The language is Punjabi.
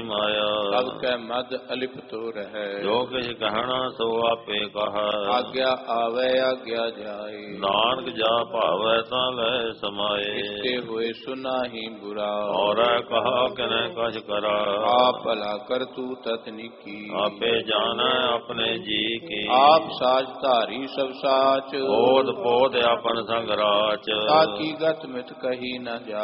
ਮਾਇਆ ਸਭ ਕੈ ਮਦ ਅਲਿਪਤੋ ਰਹੈ। ਜੋ ਕਿਛ ਕਹਿਣਾ ਸੋ ਆਪੇ ਕਹਾ ਆਗਿਆ ਆਵੈ ਆਗਿਆ ਜਾਏ। ਨਾਨਕ ਜਾ ਭਾਵੈ ਤਾਂ ਲੈ ਸਮਾਏ ਇਸਤੇ ਹੋਏ ਸੁਨਾਹੀ ਬੁਰਾ ਔਰੈ ਕਹਾ ਕਿਨੈ ਕਛ ਕਰਾ ਆਪ ਭਲਾ ਕਰ ਤੂ ਤਤਨਿਕੀ। ਆਪੇ ਜਾਣੈ ਆਪਣੇ ਜੀ ਕੀ ਆਪ ਸਾਜ ਧਾਰੀ ਸਭ ਸਾਚ ਓਦ ਪੋਦ ਆਪਨ ਸੰਗ ਰਾਚ ਸਾਚੀ ਗਤ ਮਿਤ ਕਹੀ ਨ ਜਾ